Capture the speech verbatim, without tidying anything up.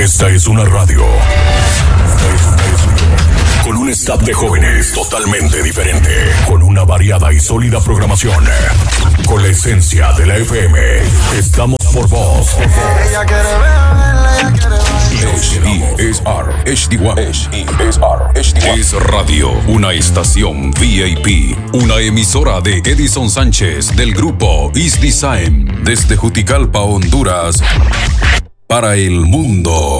Esta es una radio. Esta es una radio. Con un staff de jóvenes totalmente diferente. Con una variada y sólida programación. Con la esencia de la F M. Estamos por vos. Ella quiere verla, ella quiere bailar. H E S R H D uno H E S R H D uno Es Radio, una estación V I P, una emisora de Edison Sánchez del grupo Is Design desde Juticalpa, Honduras, para el mundo.